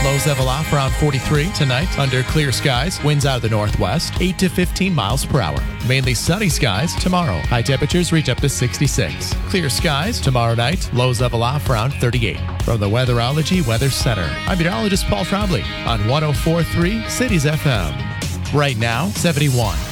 Lows level off around 43 tonight under clear skies. Winds out of the northwest, 8 to 15 miles per hour. Mainly sunny skies tomorrow. High temperatures reach up to 66. Clear skies tomorrow night. Lows level off around 38. From the Weatherology Weather Center, I'm meteorologist Paul Trombley on 104.3 Cities FM. Right now, 71.